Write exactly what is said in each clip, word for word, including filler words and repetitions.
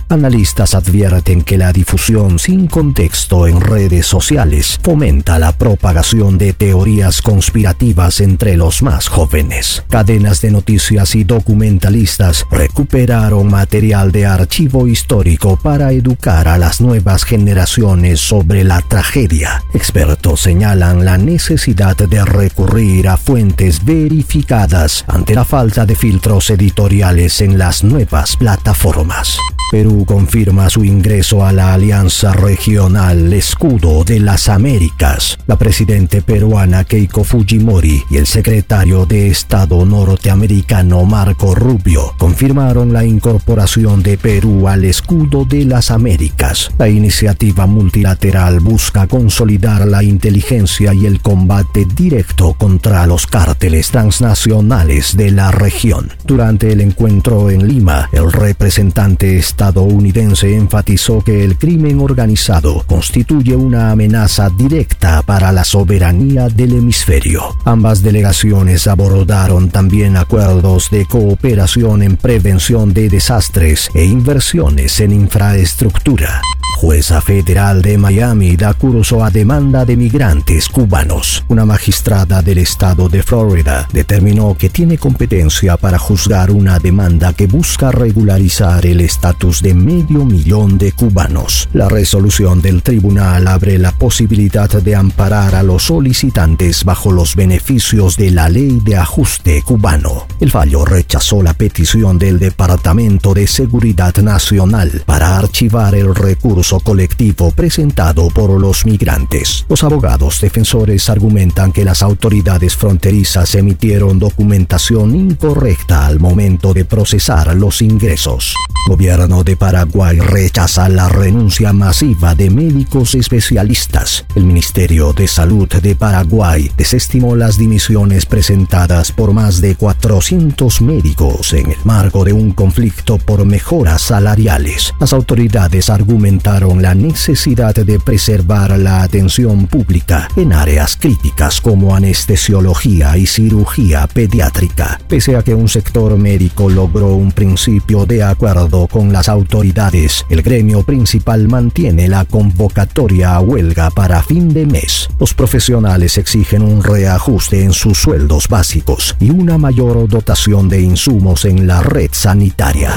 Analistas advierten que la difusión sin contexto en redes sociales fomenta la propagación de teorías conspirativas entre los más jóvenes. Cadenas de noticias y documentalistas recuperaron material de archivo histórico para educar a las nuevas generaciones sobre la tragedia. Expertos señalan la necesidad de recurrir a fuentes verificadas ante la falta de filtros editoriales en las nuevas plataformas. Perú confirma su ingreso a la Alianza Regional Escudo de las Américas. La presidenta peruana Keiko Fujimori y el secretario de Estado norteamericano Marco Rubio confirmaron la incorporación de Perú al Escudo de las Américas. La iniciativa multilateral busca consolidar la inteligencia y el combate directo contra los cárteles transnacionales de la región. Durante el encuentro en Lima, el representante estadounidense enfatizó que el crimen organizado constituye una amenaza directa para la soberanía del hemisferio. Ambas delegaciones abordaron también acuerdos de cooperación en prevención de desastres e inversiones en infraestructura. Jueza federal de Miami da curso a demanda de migrantes cubanos. Una magistrada del estado de Florida determinó que tiene competencia para juzgar una demanda que busca regularizar el estatus de medio millón de cubanos. La resolución del tribunal abre la posibilidad de amparar a los solicitantes bajo los beneficios de la ley de ajuste cubano. El fallo rechazó la petición del Departamento de Seguridad Nacional para archivar el recurso colectivo presentado por los migrantes. Los abogados defensores argumentan que las autoridades fronterizas emitieron documentación incorrecta al momento de procesar los ingresos. Gobierno de Paraguay rechaza la renuncia masiva de médicos especialistas. El Ministerio de Salud de Paraguay desestimó las dimisiones presentadas por más de cuatrocientos médicos en el marco de un conflicto por mejoras salariales. Las autoridades argumentaron la necesidad de preservar la atención pública en áreas críticas como anestesiología y cirugía pediátrica. Pese a que un sector médico logró un principio de acuerdo con las autoridades, el gremio principal mantiene la convocatoria a huelga para fin de mes. Los profesionales exigen un reajuste en sus sueldos básicos y una mayor dotación de insumos en la red sanitaria.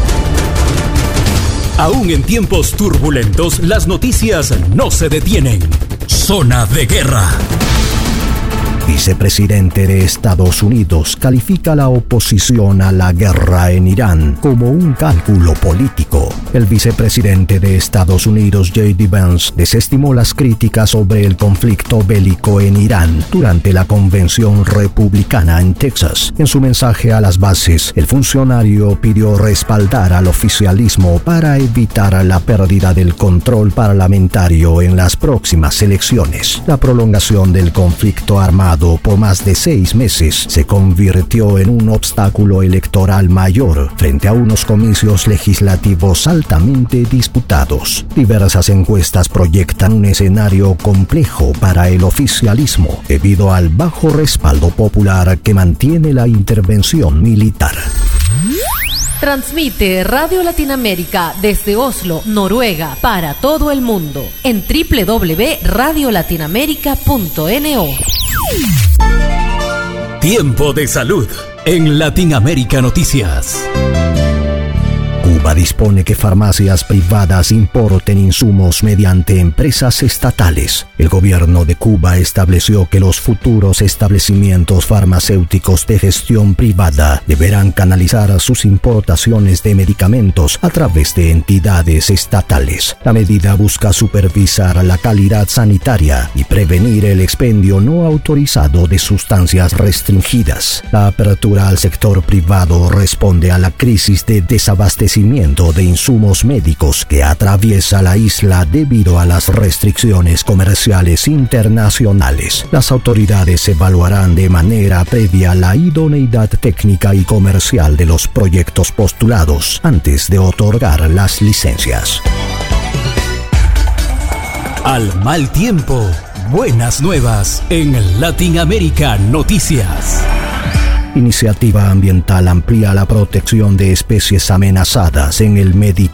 Aún en tiempos turbulentos, las noticias no se detienen. Zona de guerra. Vicepresidente de Estados Unidos califica la oposición a la guerra en Irán como un cálculo político. El vicepresidente de Estados Unidos, J D Vance, desestimó las críticas sobre el conflicto bélico en Irán durante la convención republicana en Texas. En su mensaje a las bases, el funcionario pidió respaldar al oficialismo para evitar la pérdida del control parlamentario en las próximas elecciones. La prolongación del conflicto armado por más de seis meses se convirtió en un obstáculo electoral mayor frente a unos comicios legislativos altamente disputados. Diversas encuestas proyectan un escenario complejo para el oficialismo debido al bajo respaldo popular que mantiene la intervención militar. Transmite Radio Latinoamérica desde Oslo, Noruega, para todo el mundo en doble u doble u doble u punto radio latinoamérica punto no. Tiempo de salud en Latinoamérica Noticias. Cuba dispone que farmacias privadas importen insumos mediante empresas estatales. El gobierno de Cuba estableció que los futuros establecimientos farmacéuticos de gestión privada deberán canalizar sus importaciones de medicamentos a través de entidades estatales. La medida busca supervisar la calidad sanitaria y prevenir el expendio no autorizado de sustancias restringidas. La apertura al sector privado responde a la crisis de desabastecimiento de insumos médicos que atraviesa la isla debido a las restricciones comerciales internacionales. Las autoridades evaluarán de manera previa la idoneidad técnica y comercial de los proyectos postulados antes de otorgar las licencias. Al mal tiempo, buenas nuevas en Latinoamérica Noticias. Iniciativa ambiental amplía la protección de especies amenazadas en el Mediterráneo.